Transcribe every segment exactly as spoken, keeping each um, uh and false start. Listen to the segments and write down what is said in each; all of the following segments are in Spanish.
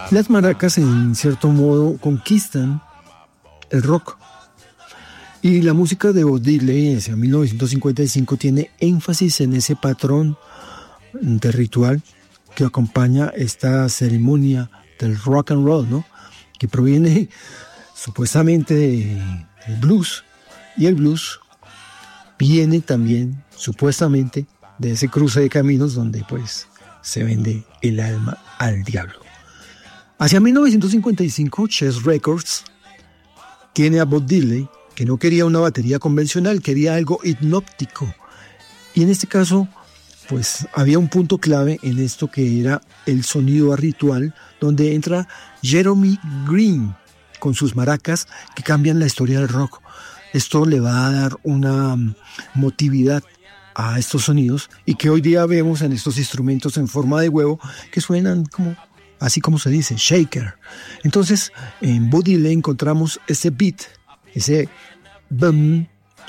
Las maracas, en cierto modo, conquistan el rock. Y la música de Bob Dylan hacia mil novecientos cincuenta y cinco tiene énfasis en ese patrón de ritual que acompaña esta ceremonia del rock and roll, ¿no? Que proviene supuestamente del blues. Y el blues viene también, supuestamente, de ese cruce de caminos donde pues se vende el alma al diablo. Hacia mil novecientos cincuenta y cinco, Chess Records tiene a Bob Dylan, que no quería una batería convencional, quería algo hipnótico. Y en este caso, pues había un punto clave en esto que era el sonido ritual, donde entra Jeremy Green con sus maracas que cambian la historia del rock. Esto le va a dar una motividad a estos sonidos y que hoy día vemos en estos instrumentos en forma de huevo que suenan como, así como se dice, shaker. Entonces, en Bob Dylan encontramos ese beat, ese bum,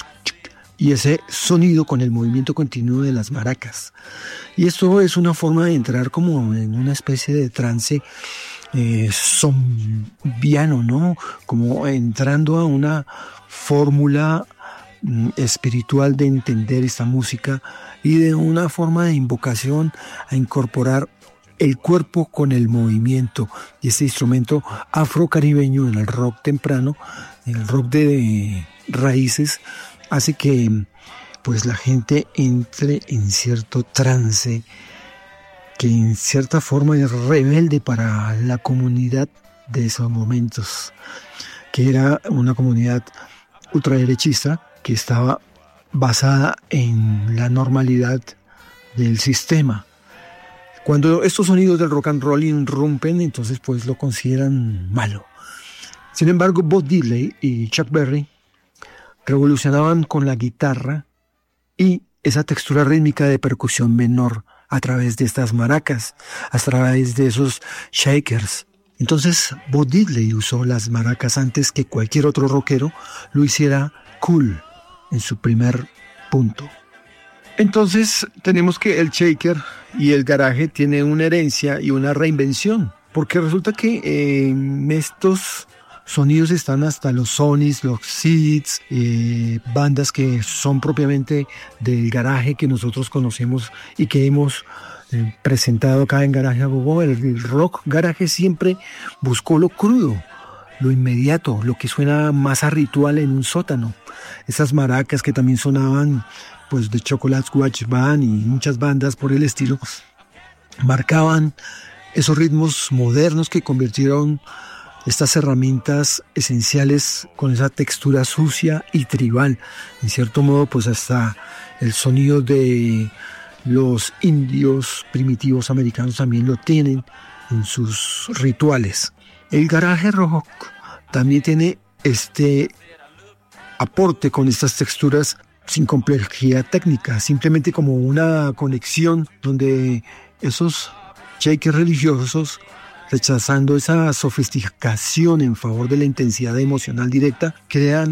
y ese sonido con el movimiento continuo de las maracas. Y esto es una forma de entrar como en una especie de trance eh, zombiano, ¿no? Como entrando a una fórmula mm, espiritual de entender esta música y de una forma de invocación a incorporar el cuerpo con el movimiento. Y este instrumento afrocaribeño en el rock temprano, en el rock de raíces, hace que pues la gente entre en cierto trance que en cierta forma es rebelde para la comunidad de esos momentos, que era una comunidad ultraderechista que estaba basada en la normalidad del sistema. Cuando estos sonidos del rock and roll irrumpen, entonces pues lo consideran malo. Sin embargo, Bob Dylan y Chuck Berry revolucionaban con la guitarra y esa textura rítmica de percusión menor a través de estas maracas, a través de esos shakers. Entonces Bob Dylan usó las maracas antes que cualquier otro rockero lo hiciera cool en su primer punto. Entonces tenemos que el shaker y el garaje tienen una herencia y una reinvención, porque resulta que en estos sonidos están hasta los Sonys, los Seeds, eh, bandas que son propiamente del garaje que nosotros conocemos y que hemos eh, presentado acá en Garaje a Gogo. El, el rock garaje siempre buscó lo crudo, lo inmediato, lo que suena más a ritual en un sótano. Esas maracas que también sonaban pues de Chocolate Watch Band y muchas bandas por el estilo, marcaban esos ritmos modernos que convirtieron estas herramientas esenciales con esa textura sucia y tribal. En cierto modo, pues hasta el sonido de los indios primitivos americanos también lo tienen en sus rituales. El garaje rock también tiene este aporte con estas texturas sin complejidad técnica, simplemente como una conexión donde esos shakers religiosos, rechazando esa sofisticación en favor de la intensidad emocional directa, crean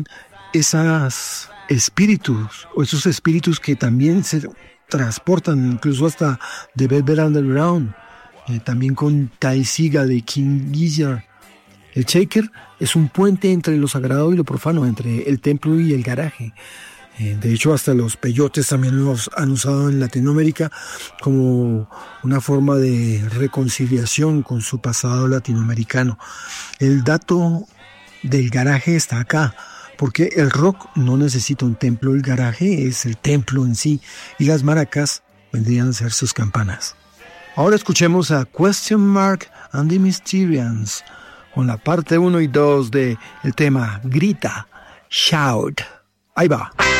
esos espíritus, o esos espíritus que también se transportan incluso hasta The Velvet Underground, eh, también con Ty Segall de King Gizzard. El shaker es un puente entre lo sagrado y lo profano, entre el templo y el garaje. De hecho, hasta los peyotes también los han usado en Latinoamérica como una forma de reconciliación con su pasado latinoamericano. El dato del garaje está acá, porque el rock no necesita un templo, el garaje es el templo en sí, y las maracas vendrían a ser sus campanas. Ahora escuchemos a Question Mark and the Mysterians con la parte uno y dos del tema Grita, Shout. Ahí va.